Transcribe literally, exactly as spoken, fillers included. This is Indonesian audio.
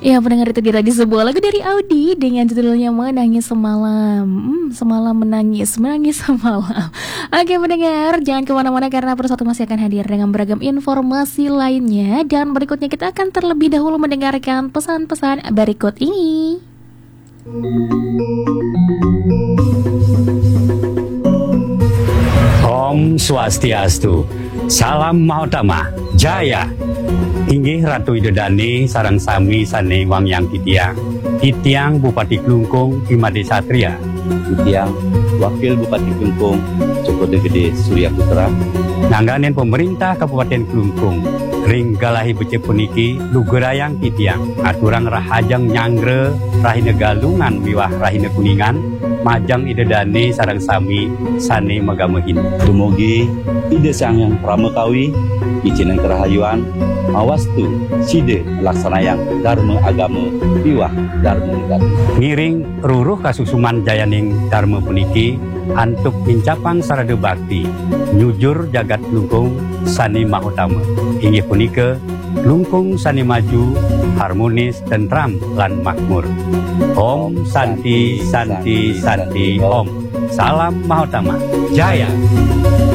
Ya, pendengar, itu dia tadi sebuah lagu dari Audi dengan judulnya Menangis Semalam. hmm, Semalam menangis, menangis semalam. Oke pendengar, jangan kemana-mana karena Persatu masih akan hadir dengan beragam informasi lainnya. Dan berikutnya kita akan terlebih dahulu mendengarkan pesan-pesan berikut ini. Om Swastiastu, Salam Mahatama, Jaya. Inggih Ratu Idodani sarang sami sane Wangyang Titiang, Titiang Bupati Klungkung Imade Satria, Titiang Wakil Bupati Klungkung Cokote Gede Surya Putra, Nangganen pemerintah Kabupaten Klungkung, ring galahi bece puniki Lugerayang Titiang, aturang rahajang nyangre rahine galungan miwah rahine kuningan, majang Idodani sarang sami sane magamehin. Dumugi Ide Sangyang Pramekawi, Ijinan Kerahayuan, Mawastu Side Laksanayang Dharma Agama Piwah Dharma Negara. Ngiring ruruh kasusuman jayaning Dharma puniki antuk pincapang sarada bakti nyujur jagat Klungkung sani mahutama. Inggih punika Klungkung sani maju, harmonis, tentram lan makmur. Om Santi Santi Santi Om. Salam Mahutama, Jaya.